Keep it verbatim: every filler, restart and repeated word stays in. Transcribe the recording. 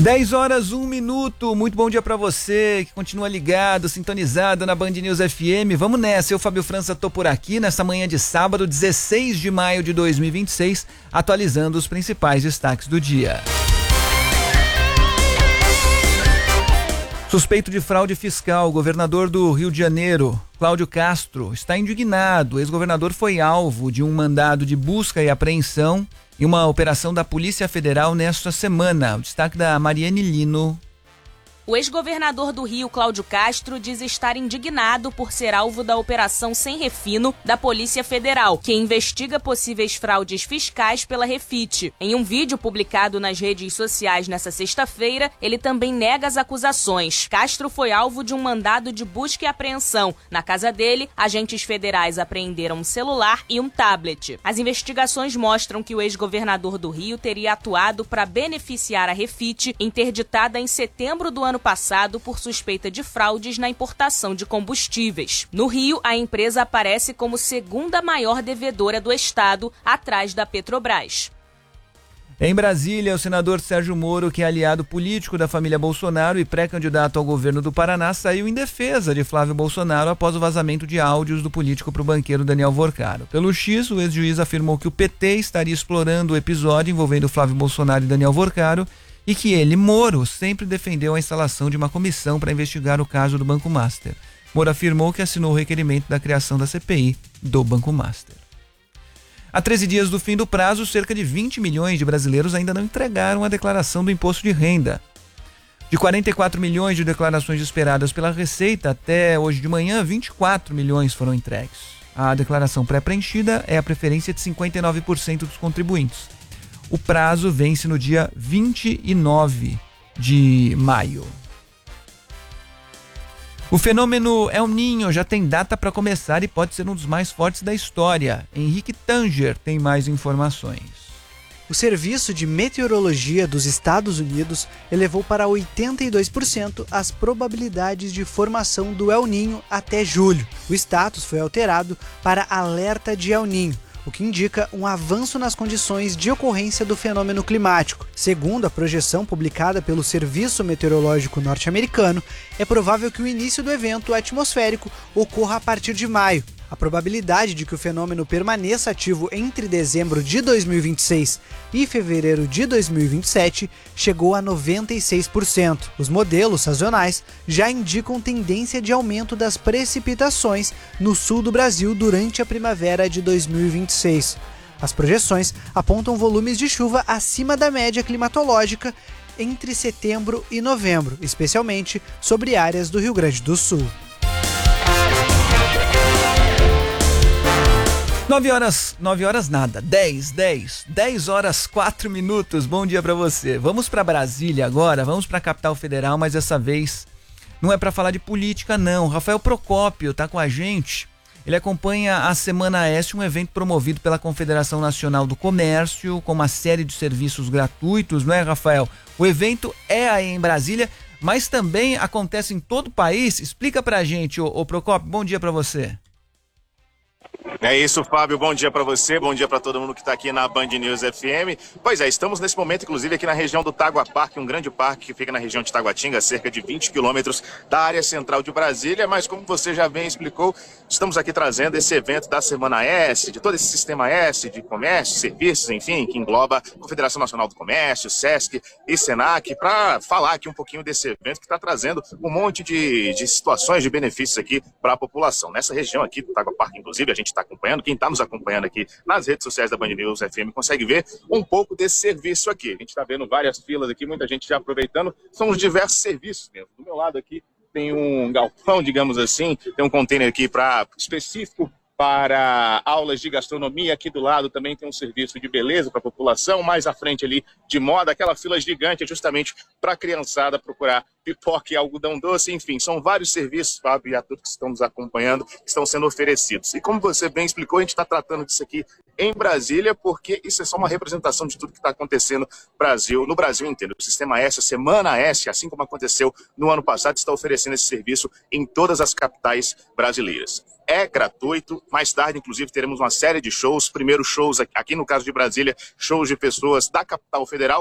dez horas, um minuto, muito bom dia pra você que continua ligado, sintonizado na Band News F M. Vamos nessa, eu, Fábio França, tô por aqui nessa manhã de sábado, dezesseis de maio de dois mil e vinte e seis, atualizando os principais destaques do dia. Suspeito de fraude fiscal, o governador do Rio de Janeiro, Cláudio Castro, está indignado. O ex-governador foi alvo de um mandado de busca e apreensão em uma operação da Polícia Federal nesta semana. O destaque da Mariane Lino. O ex-governador do Rio, Cláudio Castro, diz estar indignado por ser alvo da Operação Sem Refino da Polícia Federal, que investiga possíveis fraudes fiscais pela Refit. Em um vídeo publicado nas redes sociais nesta sexta-feira, ele também nega as acusações. Castro foi alvo de um mandado de busca e apreensão. Na casa dele, agentes federais apreenderam um celular e um tablet. As investigações mostram que o ex-governador do Rio teria atuado para beneficiar a Refit, interditada em setembro do ano ano passado por suspeita de fraudes na importação de combustíveis. No Rio, a empresa aparece como segunda maior devedora do estado, atrás da Petrobras. Em Brasília, o senador Sérgio Moro, que é aliado político da família Bolsonaro e pré-candidato ao governo do Paraná, saiu em defesa de Flávio Bolsonaro após o vazamento de áudios do político para o banqueiro Daniel Vorcaro. Pelo X, o ex-juiz afirmou que o P T estaria explorando o episódio envolvendo Flávio Bolsonaro e Daniel Vorcaro e que ele, Moro, sempre defendeu a instalação de uma comissão para investigar o caso do Banco Master. Moro afirmou que assinou o requerimento da criação da C P I do Banco Master. Há treze dias do fim do prazo, cerca de vinte milhões de brasileiros ainda não entregaram a declaração do imposto de renda. De quarenta e quatro milhões de declarações esperadas pela Receita, até hoje de manhã, vinte e quatro milhões foram entregues. A declaração pré-preenchida é a preferência de cinquenta e nove por cento dos contribuintes. O prazo vence no dia vinte e nove de maio. O fenômeno El Niño já tem data para começar e pode ser um dos mais fortes da história. Henrique Tanger tem mais informações. O Serviço de Meteorologia dos Estados Unidos elevou para oitenta e dois por cento as probabilidades de formação do El Niño até julho. O status foi alterado para alerta de El Niño, o que indica um avanço nas condições de ocorrência do fenômeno climático. Segundo a projeção publicada pelo Serviço Meteorológico norte-americano, é provável que o início do evento atmosférico ocorra a partir de maio. A probabilidade de que o fenômeno permaneça ativo entre dezembro de dois mil e vinte e seis e fevereiro de dois mil e vinte e sete chegou a noventa e seis por cento. Os modelos sazonais já indicam tendência de aumento das precipitações no sul do Brasil durante a primavera de dois mil e vinte e seis. As projeções apontam volumes de chuva acima da média climatológica entre setembro e novembro, especialmente sobre áreas do Rio Grande do Sul. nove horas, nove horas nada, dez, dez, dez horas, quatro minutos, bom dia pra você. Vamos pra Brasília agora, vamos pra capital federal, mas dessa vez não é pra falar de política não. Rafael Procópio tá com a gente, ele acompanha a Semana Este, um evento promovido pela Confederação Nacional do Comércio, com uma série de serviços gratuitos, não é, Rafael? O evento é aí em Brasília, mas também acontece em todo o país. Explica pra gente, ô, ô Procópio, bom dia pra você. É isso, Fábio. Bom dia para você, bom dia para todo mundo que está aqui na Band News F M. Pois é, estamos nesse momento, inclusive, aqui na região do Tagua Parque, um grande parque que fica na região de Taguatinga, a cerca de vinte quilômetros da área central de Brasília. Mas, como você já bem explicou, estamos aqui trazendo esse evento da Semana S, de todo esse sistema S de comércio, serviços, enfim, que engloba a Confederação Nacional do Comércio, SESC e SENAC, para falar aqui um pouquinho desse evento que está trazendo um monte de, de situações, de benefícios aqui para a população. Nessa região aqui do Tagua Parque, inclusive, a gente está acompanhando, quem está nos acompanhando aqui nas redes sociais da Band News F M consegue ver um pouco desse serviço aqui. A gente está vendo várias filas aqui, muita gente já aproveitando, são os diversos serviços mesmo. Do meu lado aqui tem um galpão, digamos assim, tem um container aqui para específico para aulas de gastronomia. Aqui do lado também tem um serviço de beleza para a população, mais à frente ali de moda, aquela fila gigante é justamente para a criançada procurar pipoca e algodão doce, enfim, são vários serviços, Fábio, e a todos que estão nos acompanhando, que estão sendo oferecidos. E como você bem explicou, a gente está tratando disso aqui em Brasília, porque isso é só uma representação de tudo que está acontecendo Brasil, no Brasil inteiro. O Sistema S, a Semana S, assim como aconteceu no ano passado, está oferecendo esse serviço em todas as capitais brasileiras. É gratuito, mais tarde, inclusive, teremos uma série de shows, primeiro shows aqui no caso de Brasília, shows de pessoas da capital federal,